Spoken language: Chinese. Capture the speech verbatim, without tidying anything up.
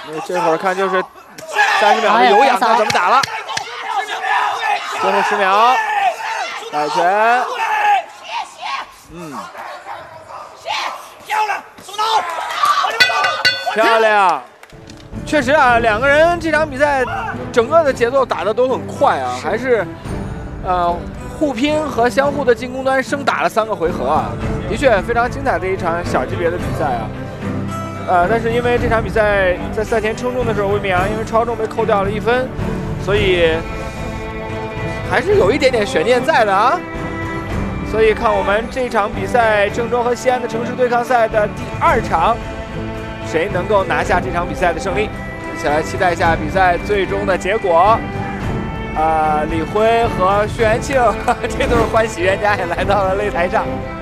这会儿看就是三十秒的有氧看怎么打了。最后十秒，摆拳，嗯，漂亮，确实啊，两个人这场比赛整个的节奏打得都很快啊，还是呃互拼和相互的进攻端生打了三个回合啊，的确非常精彩的一场小级别的比赛啊。呃，但是因为这场比赛在赛前称重的时候，魏明阳因为超重被扣掉了一分，所以还是有一点点悬念在的啊。所以看我们这场比赛郑州和西安的城市对抗赛的第二场，谁能够拿下这场比赛的胜利？一起来期待一下比赛最终的结果。啊、呃，李辉和薛元庆这对欢喜冤家也来到了擂台上。